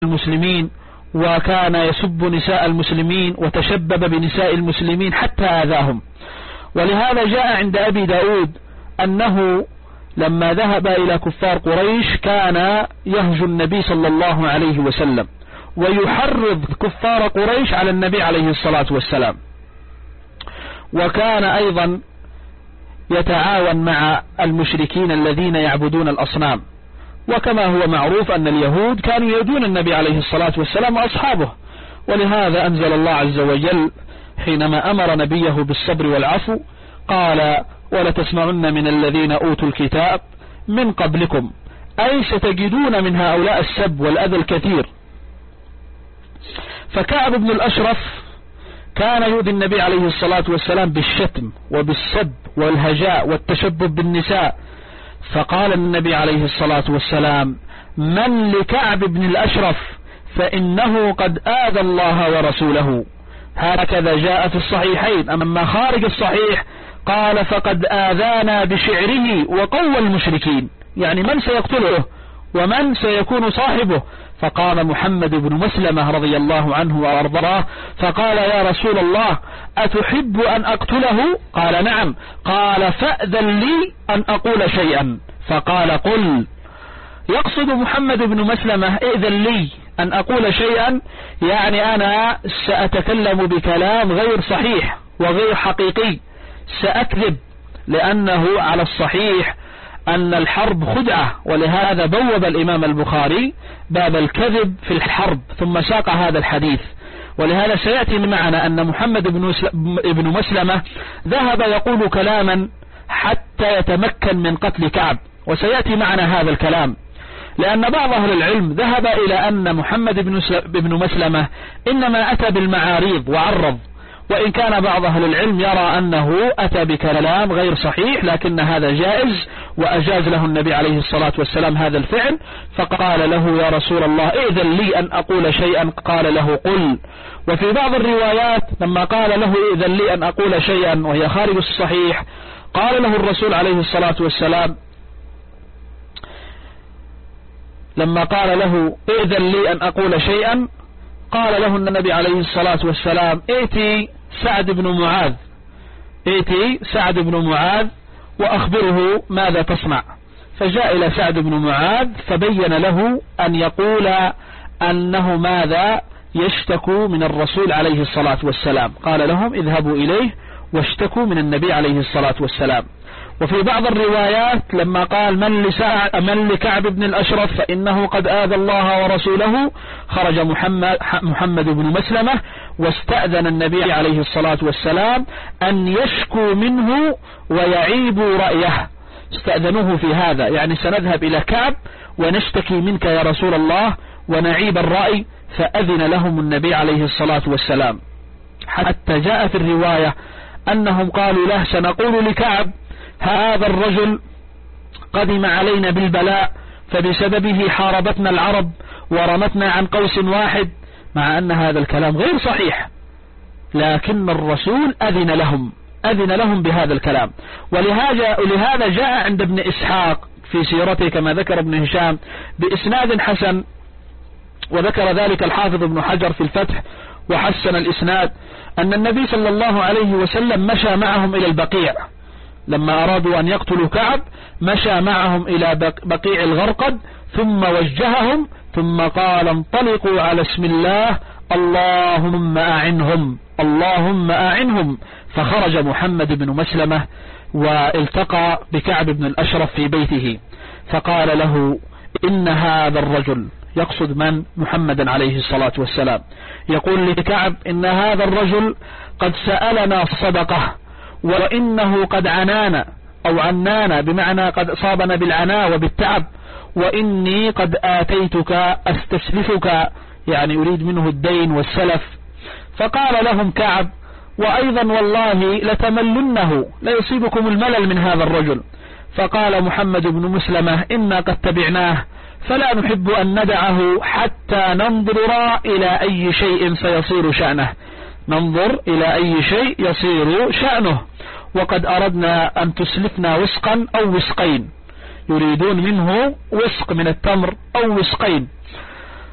المسلمين، وكان يسب نساء المسلمين وتشبب بنساء المسلمين حتى آذاهم. ولهذا جاء عند أبي داود أنه لما ذهب إلى كفار قريش كان يهجو النبي صلى الله عليه وسلم ويحرض كفار قريش على النبي عليه الصلاة والسلام، وكان أيضا يتعاون مع المشركين الذين يعبدون الأصنام. وكما هو معروف أن اليهود كانوا يؤذون النبي عليه الصلاة والسلام وأصحابه، ولهذا أنزل الله عز وجل حينما أمر نبيه بالصبر والعفو قال: ولتسمعن من الذين أوتوا الكتاب من قبلكم، أي ستجدون من هؤلاء السب والأذى الكثير. فكعب بن الأشرف كان يؤذي النبي عليه الصلاة والسلام بالشتم وبالسب والهجاء والتشبب بالنساء. فقال النبي عليه الصلاة والسلام: من لكعب بن الأشرف فإنه قد آذى الله ورسوله. هكذا جاء في الصحيحين. أما خارج الصحيح قال: فقد آذانا بشعره وقوى المشركين، يعني من سيقتله ومن سيكون صاحبه. فقام محمد بن مسلمة رضي الله عنه وأرضاه فقال: يا رسول الله أتحب أن أقتله؟ قال: نعم. قال: فأذن لي أن أقول شيئا. فقال: قل. يقصد محمد بن مسلمة: ائذن لي أن أقول شيئا، يعني أنا سأتكلم بكلام غير صحيح وغير حقيقي، سأكذب، لأنه على الصحيح أن الحرب خدعة، ولهذا بوب الإمام البخاري باب الكذب في الحرب ثم ساق هذا الحديث. ولهذا سيأتي معنا أن محمد بن مسلمة ذهب يقول كلاما حتى يتمكن من قتل كعب، وسيأتي معنا هذا الكلام، لأن بعض أهل العلم ذهب إلى أن محمد بن مسلمة إنما أتى بالمعاريض وعرض، وإن كان بعض أهل العلم يرى أنه أتى بكلام غير صحيح، لكن هذا جائز وأجاز له النبي عليه الصلاة والسلام هذا الفعل. فقال له: يا رسول الله ائذن لي أن أقول شيئا. قال له: قل. وفي بعض الروايات لما قال له: ائذن لي أن أقول شيئا وهي خارج الصحيح، قال له الرسول عليه الصلاة والسلام لما قال له: ائذن لي أن أقول شيئا، قال له النبي عليه الصلاة والسلام: ائتي سعد بن معاذ وأخبره ماذا تصنع. فجاء إلى سعد بن معاذ فبين له أن يقول أنه ماذا يشتكو من الرسول عليه الصلاة والسلام. قال لهم: اذهبوا إليه واشتكوا من النبي عليه الصلاة والسلام. وفي بعض الروايات لما قال: من لكعب بن الأشرف فإنه قد آذى الله ورسوله، خرج محمد بن مسلمة واستأذن النبي عليه الصلاة والسلام أن يشكو منه ويعيبوا رأيه. استأذنوه في هذا، يعني سنذهب إلى كعب ونشتكي منك يا رسول الله ونعيب الرأي. فأذن لهم النبي عليه الصلاة والسلام، حتى جاء في الرواية أنهم قالوا له: سنقول لكعب هذا الرجل قدم علينا بالبلاء، فبسببه حاربتنا العرب ورمتنا عن قوس واحد، مع أن هذا الكلام غير صحيح، لكن الرسول أذن لهم بهذا الكلام. ولهذا جاء عند ابن إسحاق في سيرته كما ذكر ابن هشام بإسناد حسن، وذكر ذلك الحافظ ابن حجر في الفتح وحسن الإسناد، أن النبي صلى الله عليه وسلم مشى معهم إلى البقيع لما أرادوا أن يقتلوا كعب، مشى معهم إلى بقيع الغرقد ثم وجههم ثم قال: انطلقوا على اسم الله، اللهم أعنهم. فخرج محمد بن مسلمة والتقى بكعب بن الأشرف في بيته، فقال له: إن هذا الرجل، يقصد من؟ محمد عليه الصلاة والسلام، يقول لكعب: إن هذا الرجل قد سألنا صدقة، وإنه قد عنانا بمعنى قد أصابنا بالعناء وبالتعب، وإني قد آتيتك أستسلفك، يعني يريد منه الدين والسلف. فقال لهم كعب: وأيضا والله لتملنه، لا يصيبكم الملل من هذا الرجل. فقال محمد بن مسلمة: إنا قد تبعناه، فلا نحب أن ندعه حتى ننظر إلى أي شيء سيصير شأنه، ننظر إلى أي شيء يصير شأنه، وقد أردنا أن تسلفنا وسقا أو وسقين، يريدون منه وسق من التمر أو وسقين.